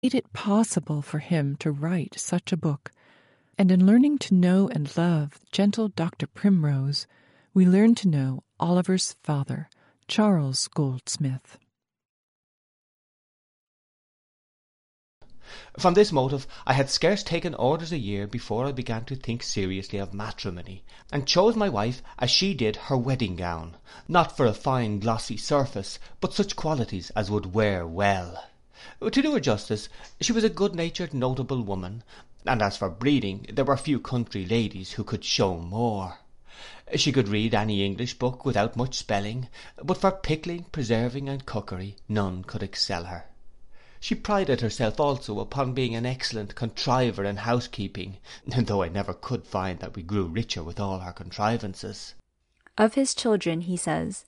made it possible for him to write such a book. And in learning to know and love gentle Dr. Primrose, we learn to know Oliver's father, Charles Goldsmith. From this motive I had scarce taken orders a year before I began to think seriously of matrimony, and chose my wife as she did her wedding gown, not for a fine glossy surface, but such qualities as would wear well. To do her justice, she was a good-natured notable woman, and as for breeding, there were few country ladies who could show more. She could read any English book without much spelling, but for pickling, preserving, and cookery, none could excel her. She prided herself also upon being an excellent contriver in housekeeping, though I never could find that we grew richer with all her contrivances. Of his children, he says,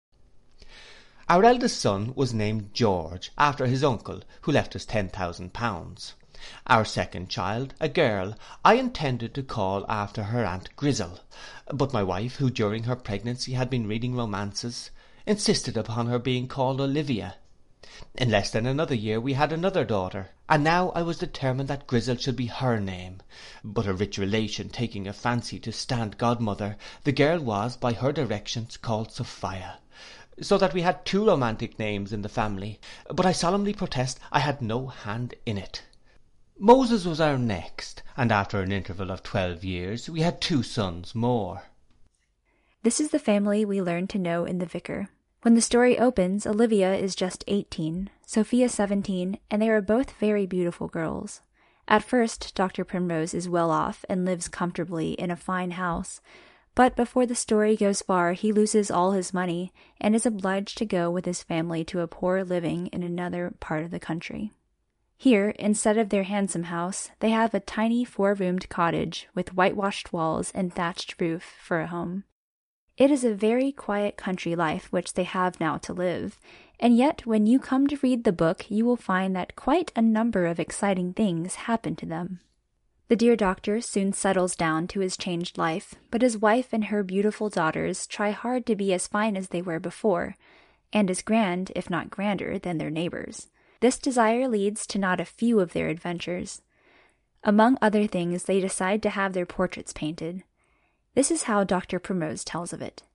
Our eldest son was named George, after his uncle, who left us £10,000. Our second child, a girl, I intended to call after her Aunt Grizzle, but my wife, who during her pregnancy had been reading romances, insisted upon her being called Olivia. In less than another year we had another daughter, and now I was determined that Grizzle should be her name, but a rich relation taking a fancy to stand godmother, the girl was, by her directions, called Sophia, so that we had two romantic names in the family, but I solemnly protest I had no hand in it. Moses was our next, and after an interval of 12 years we had 2 sons more. This is the family we learn to know in The Vicar. When the story opens, Olivia is just 18, Sophia 17, and they are both very beautiful girls. At first, Dr. Primrose is well off and lives comfortably in a fine house, but before the story goes far, he loses all his money and is obliged to go with his family to a poor living in another part of the country. Here, instead of their handsome house, they have a tiny 4-roomed cottage with whitewashed walls and thatched roof for a home. It is a very quiet country life which they have now to live, and yet when you come to read the book you will find that quite a number of exciting things happen to them. The dear doctor soon settles down to his changed life, but his wife and her beautiful daughters try hard to be as fine as they were before, and as grand, if not grander, than their neighbors. This desire leads to not a few of their adventures. Among other things, they decide to have their portraits painted. This is how Dr. Primrose tells of it.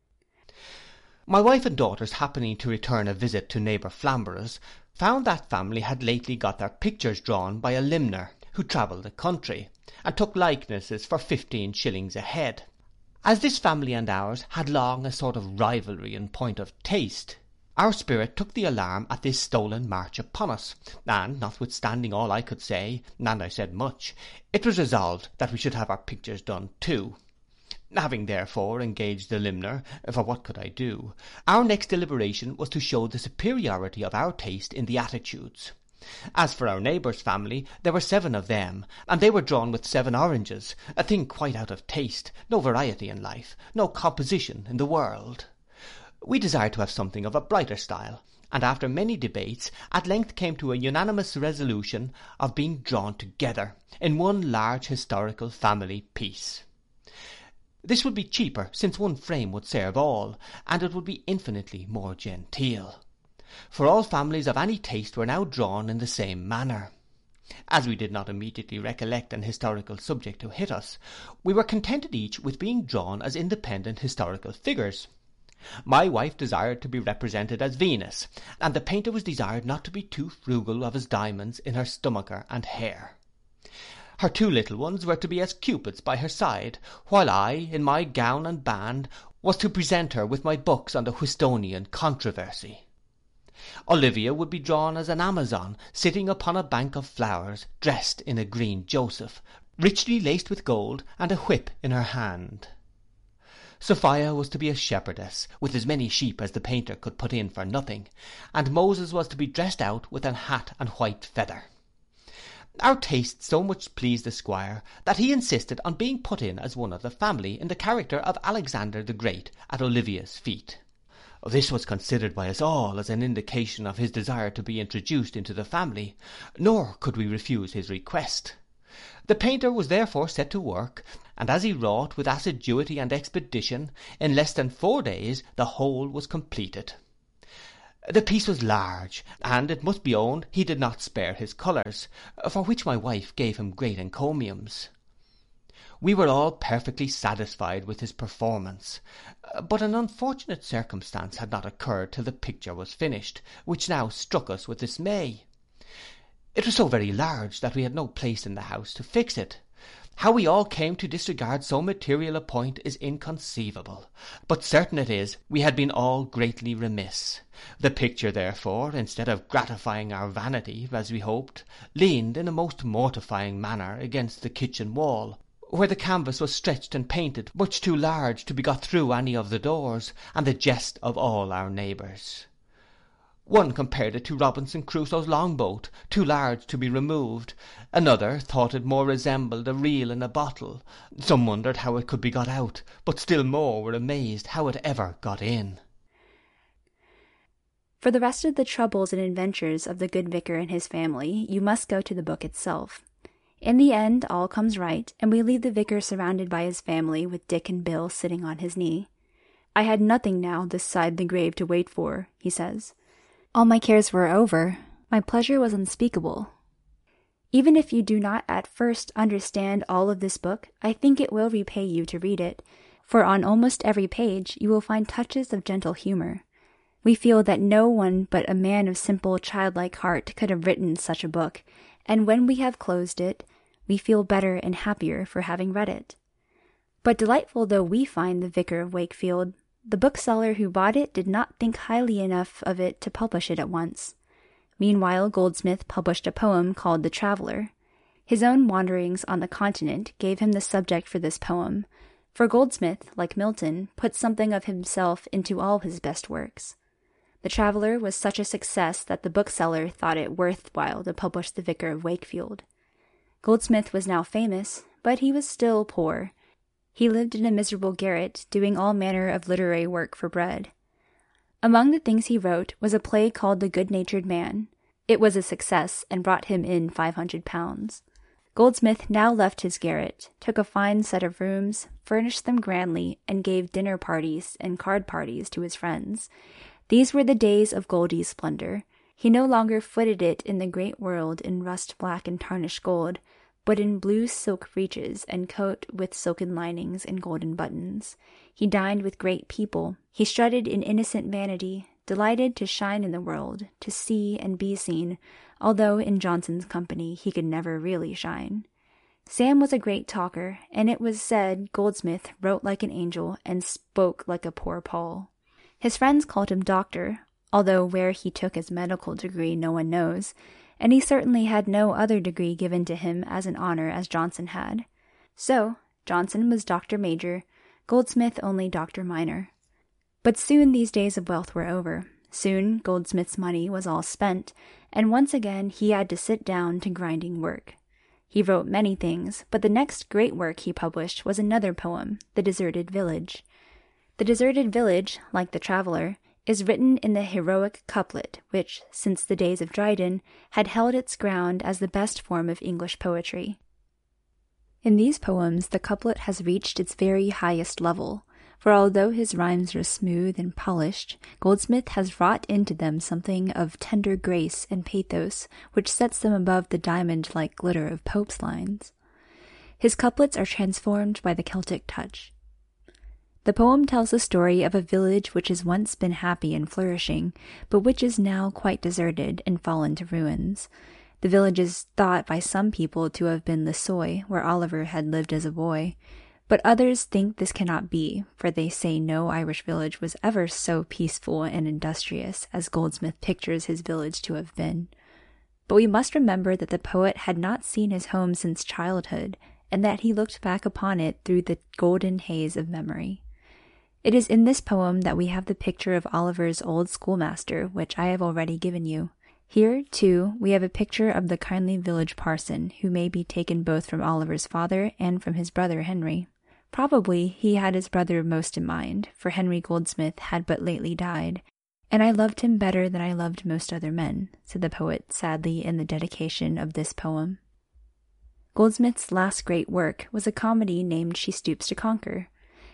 My wife and daughters happening to return a visit to neighbour Flamborough's, found that family had lately got their pictures drawn by a limner, who travelled the country, and took likenesses for 15 shillings a head. As this family and ours had long a sort of rivalry in point of taste, our spirit took the alarm at this stolen march upon us, and notwithstanding all I could say, and I said much, it was resolved that we should have our pictures done too. Having therefore engaged the limner, for what could I do, our next deliberation was to show the superiority of our taste in the attitudes. As for our neighbour's family, there were 7 of them, and they were drawn with 7 oranges, a thing quite out of taste, no variety in life, no composition in the world. We desired to have something of a brighter style, and after many debates, at length came to a unanimous resolution of being drawn together in one large historical family piece. This would be cheaper, since one frame would serve all, and it would be infinitely more genteel. For all families of any taste were now drawn in the same manner. As we did not immediately recollect an historical subject to hit us, we were contented each with being drawn as independent historical figures. My wife desired to be represented as Venus, and the painter was desired not to be too frugal of his diamonds in her stomacher and hair. Her 2 little ones were to be as Cupids by her side, while I, in my gown and band, was to present her with my books on the Whistonian controversy. Olivia would be drawn as an Amazon, sitting upon a bank of flowers, dressed in a green Joseph, richly laced with gold, and a whip in her hand. Sophia was to be a shepherdess, with as many sheep as the painter could put in for nothing, and Moses was to be dressed out with an hat and white feather. Our taste so much pleased the squire, that he insisted on being put in as one of the family in the character of Alexander the Great at Olivia's feet. This was considered by us all as an indication of his desire to be introduced into the family, nor could we refuse his request. The painter was therefore set to work, and as he wrought with assiduity and expedition, in less than 4 days the whole was completed. The piece was large, and it must be owned he did not spare his colours, for which my wife gave him great encomiums. We were all perfectly satisfied with his performance, but an unfortunate circumstance had not occurred till the picture was finished, which now struck us with dismay. It was so very large that we had no place in the house to fix it. How we all came to disregard so material a point is inconceivable, but certain it is we had been all greatly remiss. The picture, therefore, instead of gratifying our vanity, as we hoped, leaned in a most mortifying manner against the kitchen wall, where the canvas was stretched and painted much too large to be got through any of the doors, and the jest of all our neighbours. One compared it to Robinson Crusoe's long boat, too large to be removed. Another thought it more resembled a reel in a bottle. Some wondered how it could be got out, but still more were amazed how it ever got in. For the rest of the troubles and adventures of the good vicar and his family, you must go to the book itself. In the end, all comes right, and we leave the vicar surrounded by his family with Dick and Bill sitting on his knee. "I had nothing now this side the grave to wait for," he says. "All my cares were over. My pleasure was unspeakable." Even if you do not at first understand all of this book, I think it will repay you to read it, for on almost every page you will find touches of gentle humor. We feel that no one but a man of simple childlike heart could have written such a book, and when we have closed it, we feel better and happier for having read it. But delightful though we find The Vicar of Wakefield, the bookseller who bought it did not think highly enough of it to publish it at once. Meanwhile, Goldsmith published a poem called The Traveller. His own wanderings on the continent gave him the subject for this poem, for Goldsmith, like Milton, put something of himself into all his best works. The Traveller was such a success that the bookseller thought it worthwhile to publish The Vicar of Wakefield. Goldsmith was now famous, but he was still poor. He lived in a miserable garret, doing all manner of literary work for bread. Among the things he wrote was a play called The Good-Natured Man. It was a success, and brought him in £500. Goldsmith now left his garret, took a fine set of rooms, furnished them grandly, and gave dinner parties and card parties to his friends. These were the days of Goldie's splendor. He no longer footed it in the great world in rust-black and tarnished gold, but in blue silk breeches and coat with silken linings and golden buttons. He dined with great people. He strutted in innocent vanity, delighted to shine in the world, to see and be seen, although in Johnson's company he could never really shine. Sam was a great talker, and it was said Goldsmith wrote like an angel and spoke like a poor Paul. His friends called him Doctor, although where he took his medical degree no one knows, and he certainly had no other degree given to him as an honor as Johnson had. So, Johnson was Dr. Major, Goldsmith only Dr. Minor. But soon these days of wealth were over. Soon Goldsmith's money was all spent, and once again he had to sit down to grinding work. He wrote many things, but the next great work he published was another poem, The Deserted Village. The Deserted Village, like The Traveller, is written in the heroic couplet, which, since the days of Dryden, had held its ground as the best form of English poetry. In these poems, the couplet has reached its very highest level, for although his rhymes are smooth and polished, Goldsmith has wrought into them something of tender grace and pathos which sets them above the diamond-like glitter of Pope's lines. His couplets are transformed by the Celtic touch. The poem tells the story of a village which has once been happy and flourishing, but which is now quite deserted and fallen to ruins. The village is thought by some people to have been Lissoy, where Oliver had lived as a boy, but others think this cannot be, for they say no Irish village was ever so peaceful and industrious as Goldsmith pictures his village to have been. But we must remember that the poet had not seen his home since childhood, and that he looked back upon it through the golden haze of memory. It is in this poem that we have the picture of Oliver's old schoolmaster, which I have already given you. Here, too, we have a picture of the kindly village parson, who may be taken both from Oliver's father and from his brother Henry. Probably he had his brother most in mind, for Henry Goldsmith had but lately died, and I loved him better than I loved most other men, said the poet sadly in the dedication of this poem. Goldsmith's last great work was a comedy named She Stoops to Conquer.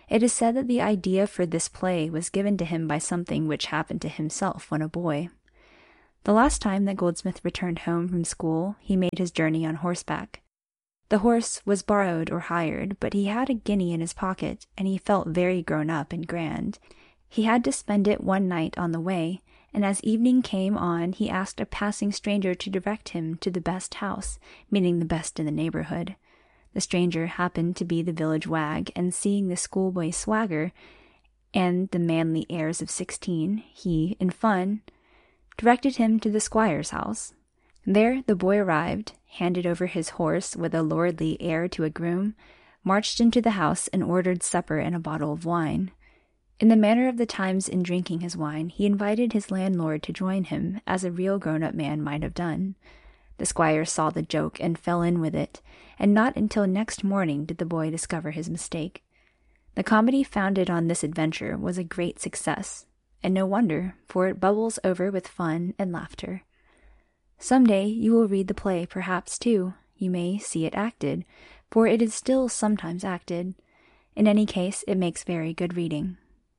It is said that the idea for this play was given to him by something which happened to himself when a boy. The last time that Goldsmith returned home from school, he made his journey on horseback. The horse was borrowed or hired, but he had a guinea in his pocket, and he felt very grown up and grand. He had to spend it one night on the way, and as evening came on he asked a passing stranger to direct him to the best house, meaning the best in the neighborhood. The stranger happened to be the village wag, and seeing the schoolboy swagger and the manly airs of 16, he, in fun, directed him to the squire's house. There the boy arrived, handed over his horse with a lordly air to a groom, marched into the house, and ordered supper and a bottle of wine. In the manner of the times in drinking his wine, he invited his landlord to join him, as a real grown-up man might have done. The squire saw the joke and fell in with it, and not until next morning did the boy discover his mistake. The comedy founded on this adventure was a great success, and no wonder, for it bubbles over with fun and laughter. Some day you will read the play, perhaps, too. You may see it acted, for it is still sometimes acted. In any case, it makes very good reading.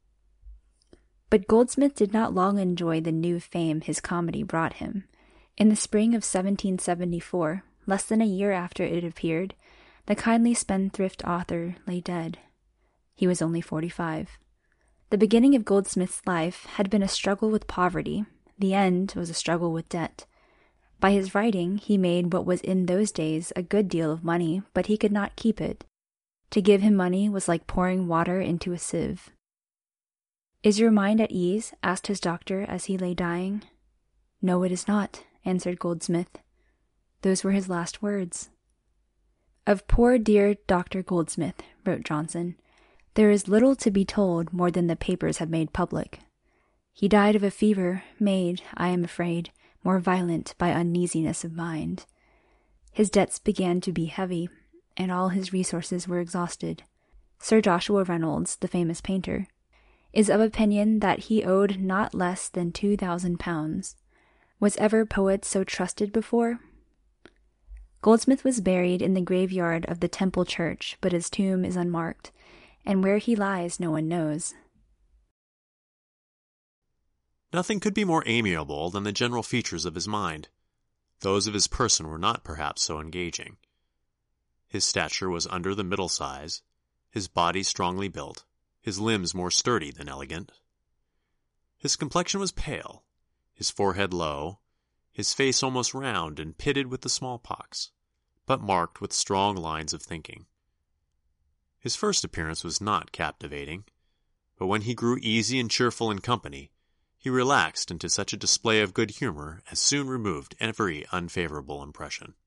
But Goldsmith did not long enjoy the new fame his comedy brought him. In the spring of 1774, less than a year after it appeared, the kindly spendthrift author lay dead. He was only 45. The beginning of Goldsmith's life had been a struggle with poverty. The end was a struggle with debt. By his writing, he made what was in those days a good deal of money, but he could not keep it. To give him money was like pouring water into a sieve. "Is your mind at ease?" asked his doctor as he lay dying. "No, it is not," answered Goldsmith. Those were his last words. "Of poor dear Dr. Goldsmith," wrote Johnson, "there is little to be told more than the papers have made public. He died of a fever made, I am afraid, more violent by uneasiness of mind. His debts began to be heavy, and all his resources were exhausted. Sir Joshua Reynolds, the famous painter, is of opinion that he owed not less than £2,000. Was ever poet so trusted before?" Goldsmith was buried in the graveyard of the Temple Church, but his tomb is unmarked, and where he lies no one knows. Nothing could be more amiable than the general features of his mind. Those of his person were not perhaps so engaging. His stature was under the middle size, his body strongly built, his limbs more sturdy than elegant. His complexion was pale, his forehead low, his face almost round and pitted with the smallpox, but marked with strong lines of thinking. His first appearance was not captivating, but when he grew easy and cheerful in company, he relaxed into such a display of good humor as soon removed every unfavorable impression.